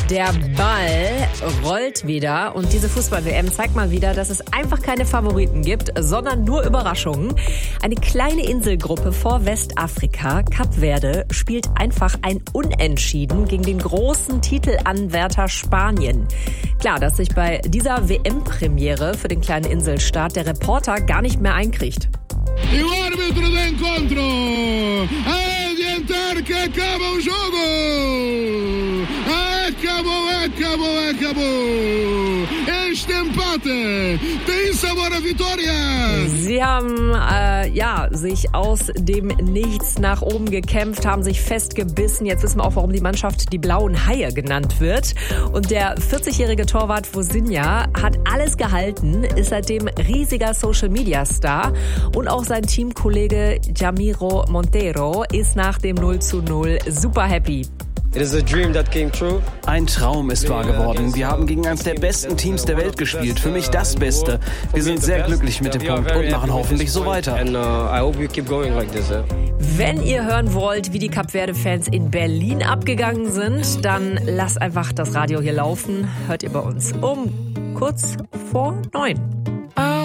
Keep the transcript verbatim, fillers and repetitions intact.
Der Ball rollt wieder und diese Fußball-W M zeigt mal wieder, dass es einfach keine Favoriten gibt, sondern nur Überraschungen. Eine kleine Inselgruppe vor Westafrika, Kap Verde, spielt einfach ein Unentschieden gegen den großen Titelanwärter Spanien. Klar, dass sich bei dieser W M-Premiere für den kleinen Inselstaat der Reporter gar nicht mehr einkriegt. E o árbitro do encontro a adiantar que acaba o jogo. Acabou, acabou, acabou. Este empate tem sabor a vitória. Sie haben äh, ja sich aus dem Nichts nach oben gekämpft, haben sich festgebissen. Jetzt wissen wir auch, warum die Mannschaft die Blauen Haie genannt wird. Und der vierzigjährige Torwart Vozinha hat alles gehalten, ist seitdem riesiger Social-Media-Star. Und auch sein Teamkollege Jamiro Monteiro ist nach dem null zu null super happy. Ein Traum ist wahr geworden. Wir haben gegen eines der besten Teams der Welt gespielt. Für mich das Beste. Wir sind sehr glücklich mit dem Punkt und machen hoffentlich so weiter. Wenn ihr hören wollt, wie die Kap Verde-Fans in Berlin abgegangen sind, dann lasst einfach das Radio hier laufen. Hört ihr bei uns um kurz vor neun.